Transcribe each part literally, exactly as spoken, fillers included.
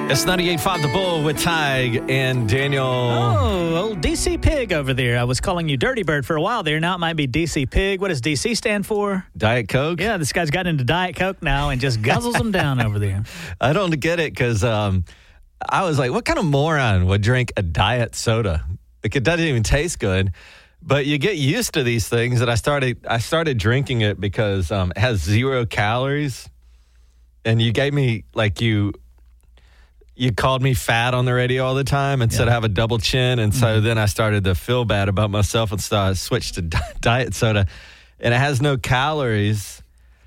It's ninety-eight point five The Bull with Tig and Daniel. Oh, old D C Pig over there. I was calling you Dirty Bird for a while there. Now it might be D C Pig. What does D C stand for? Diet Coke? Yeah, this guy's gotten into Diet Coke now and just guzzles them down over there. I don't get it because um, I was like, what kind of moron would drink a diet soda? Like, it doesn't even taste good. But you get used to these things, and I started I started drinking it because um, it has zero calories. And you gave me, like, you... You called me fat on the radio all the time and yeah. said I have a double chin. And so mm-hmm. then I started to feel bad about myself and so I switched to di- diet soda. And it has no calories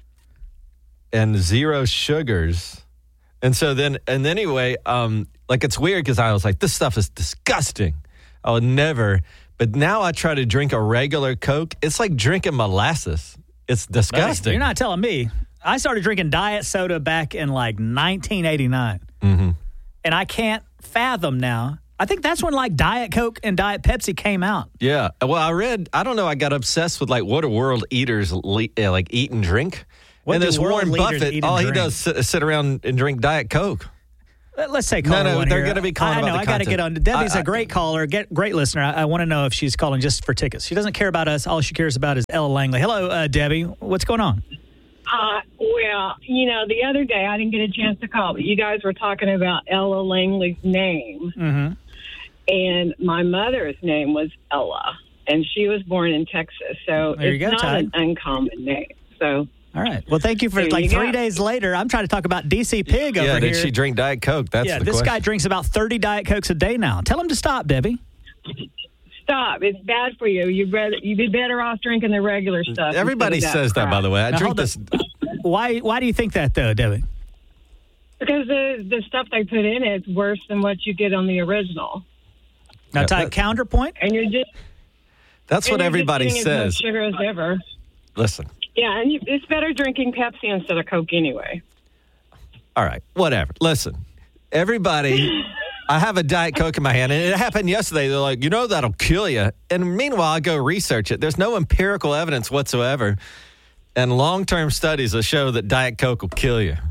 and zero sugars. And so then, and anyway, um, like it's weird because I was like, this stuff is disgusting. I would never. But now I try to drink a regular Coke. It's like drinking molasses. It's disgusting. You're not telling me. I started drinking diet soda back in like nineteen eighty-nine. Mm-hmm. And I can't fathom now. I think that's when, like, Diet Coke and Diet Pepsi came out. Yeah. Well, I read, I don't know, I got obsessed with, like, what do world eaters, le- uh, like, eat and drink? What and do this world Warren leaders Buffett, eat and all he drink? does is sit, sit around and drink Diet Coke. Let's say caller No, no, one they're here. going to be calling I about know, the I got to content. get on. Debbie's I, I, a great caller, get, great listener. I, I want to know if she's calling just for tickets. She doesn't care about us. All she cares about is Ella Langley. Hello, uh, Debbie. What's going on? Uh, well, you know, the other day I didn't get a chance to call, but you guys were talking about Ella Langley's name. Mm-hmm. And my mother's name was Ella, and she was born in Texas. So there it's you go, not Ty. an uncommon name. So, all right. Well, thank you for, there like, you three go. days later, I'm trying to talk about D C Pig over yeah, here. did she drink Diet Coke? That's yeah, the this question. guy drinks about thirty Diet Cokes a day now. Tell him to stop, Debbie. Stop. It's bad for you. You'd, rather, you'd be better off drinking the regular stuff. Everybody instead of says that, crap. by the way. I Now, drink hold this. Why Why do you think that, though, Debbie? Because the, the stuff they put in it's worse than what you get on the original. Now, Yeah, Ty, that- counterpoint? And you're just... That's and what you're everybody just getting as says. much sugar as ever. Listen. Yeah, and you, it's better drinking Pepsi instead of Coke anyway. All right, whatever. Listen, everybody, I have a Diet Coke in my hand, and it happened yesterday. They're like, you know, that'll kill you. And meanwhile, I go research it. There's no empirical evidence whatsoever. And long-term studies will show that Diet Coke will kill you.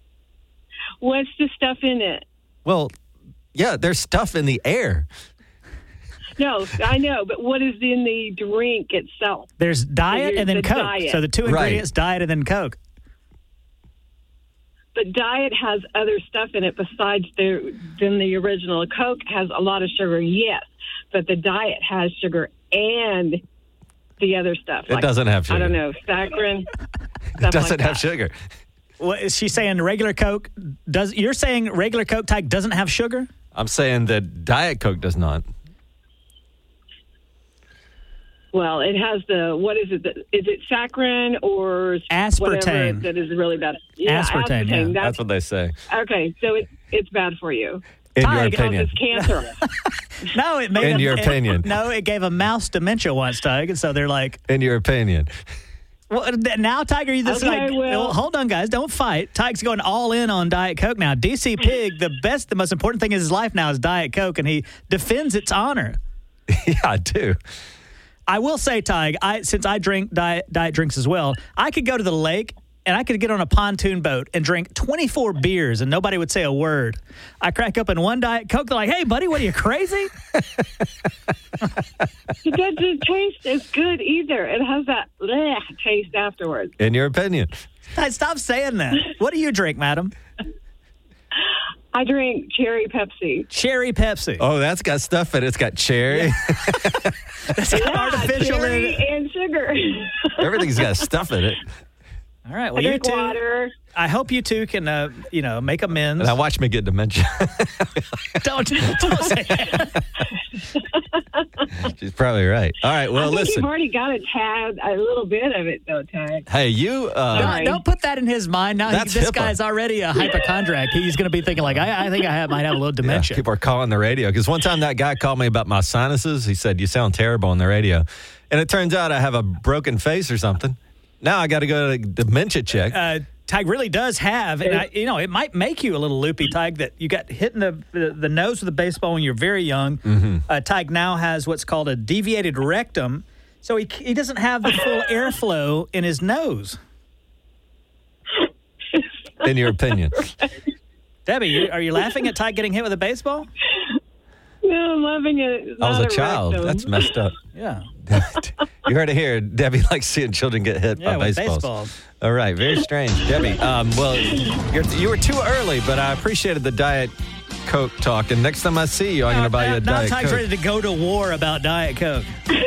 What's the stuff in it? Well, yeah, there's stuff in the air. No, I know, but what is in the drink itself? There's diet Here's and then the Coke. diet. So the two Right. ingredients, diet and then Coke. But diet has other stuff in it besides the than the original. Coke has a lot of sugar, yes, but the diet has sugar and the other stuff. It doesn't have sugar. I don't know, saccharin. It doesn't have sugar. What is she saying? Regular Coke does? You're saying regular Coke type doesn't have sugar? I'm saying that Diet Coke does not. Well, it has the, what is it? The, is it saccharin or Aspartame. whatever that is really bad? Yeah, Aspartame, yeah. That's, That's what they say. okay, so it, it's bad for you. In Ty, your it opinion. It's cancer. No, it made In a- your it- opinion. No, it gave a mouse dementia once, Tig, and so they're like, In your opinion. well, now, Tiger, you just Okay, like, well- hold on, guys, don't fight. Tig's going all in on Diet Coke now. D C Pig, the best, the most important thing in his life now is Diet Coke, and he defends its honor. Yeah, I do. I will say, Tig, I since I drink diet diet drinks as well, I could go to the lake and I could get on a pontoon boat and drink twenty-four beers and nobody would say a word. I crack open one Diet Coke, they're like, hey, buddy, what are you, crazy? It doesn't taste as good either. It has that bleh taste afterwards. In your opinion. Ty, stop saying that. What do you drink, madam? I drink cherry Pepsi. Cherry Pepsi. Oh, that's got stuff in it. It's got cherry. That's got Yeah, artificial in cherry it. and sugar. Everything's got stuff in it. All right, I well, you drink two, water. I hope you two can, uh, you know, make amends. Now watch me get dementia. Don't, don't say that. She's probably right. All right, well, I think listen. you've already got a tad, a little bit of it, though, Tag. Hey, you... Uh, Sorry. Don't put that in his mind. Now he, That's this HIPAA. guy's already a hypochondriac. He's going to be thinking like, I, I think I have, might have a little yeah, dementia. people are calling the radio. Because one time that guy called me about my sinuses. He said, you sound terrible on the radio. And it turns out I have a broken face or something. Now I got to go to a dementia check. uh, Tig really does have, and I, you know, it might make you a little loopy, Tig, that you got hit in the, the, the nose with a baseball when you're very young. Mm-hmm. Uh, Tig now has what's called a deviated rectum, so he, he doesn't have the full airflow in his nose. In your opinion. Debbie, you, are you laughing at Ty getting hit with a baseball? No, I'm laughing at it. I was a child. That's messed up. Yeah. You heard it here. Debbie likes seeing children get hit Yeah, by with baseballs. baseballs. All right, very strange. Debbie, um, well, you're, you were too early, but I appreciated the Diet Coke talk. And next time I see you, I'm going to buy now, you a now Diet Ty's Coke. ready to go to war about Diet Coke.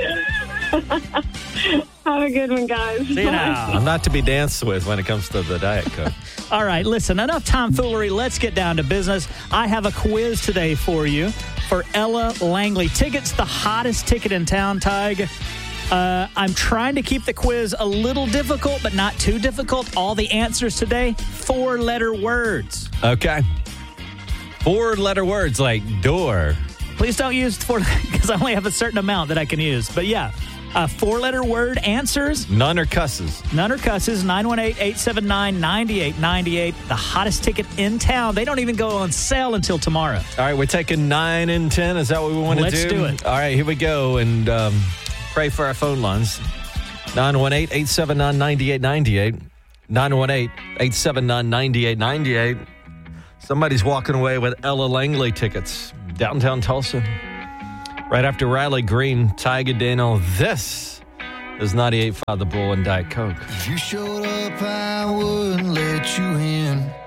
Have a good one, guys. See you now. I'm not to be danced with when it comes to the Diet Coke. All right, listen, enough tomfoolery. Let's get down to business. I have a quiz today for you for Ella Langley. Tickets, the hottest ticket in town, Tig. Uh, I'm trying to keep the quiz a little difficult, but not too difficult. All the answers today, four-letter words. Okay. Four-letter words like door. Please don't use four, because I only have a certain amount that I can use. But yeah, uh, four-letter word answers. None are cusses. None are cusses. nine one eight, eight seven nine, nine eight nine eight. The hottest ticket in town. They don't even go on sale until tomorrow. All right, we're taking nine and ten. Is that what we want to do? Let's do it. All right, here we go. And um, pray for our phone lines. nine one eight, eight seven nine, nine eight nine eight. nine one eight, eight seven nine, nine eight nine eight. Somebody's walking away with Ella Langley tickets. Downtown Tulsa. Right after Riley Green, Tiger Daniel. This is ninety-eight point five The Bull and Diet Coke. If you showed up, I wouldn't let you in.